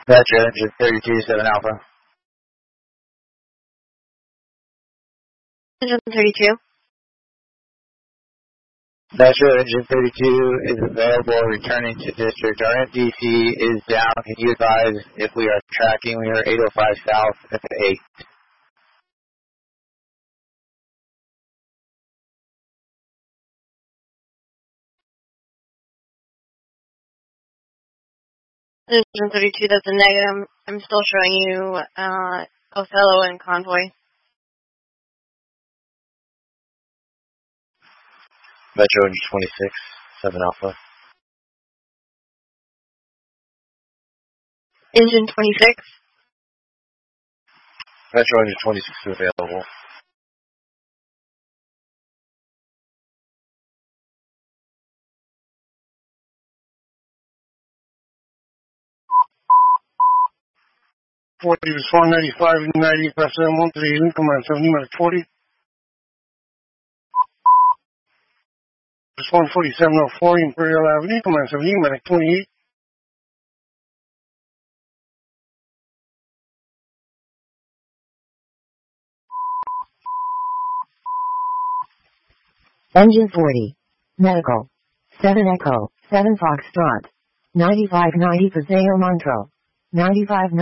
Metro engine 32, 7 Alpha. Engine 32. Metro engine 32 is available, returning to district. Our MDC is down. Can you advise if we are tracking? We are 805 south at the 8. Engine 32, that's a negative. I'm still showing you Othello and Convoy. Metro engine 26, 7 Alpha. Engine 26. Metro engine 26 is available. Is 195 and 90 past 713, command 70 minus 40. It's 14704 Imperial Avenue, command 70 minus 28. Engine 40. Medical. 7 Echo, 7 Foxtrot. 9590 Paseo Montro. 9590.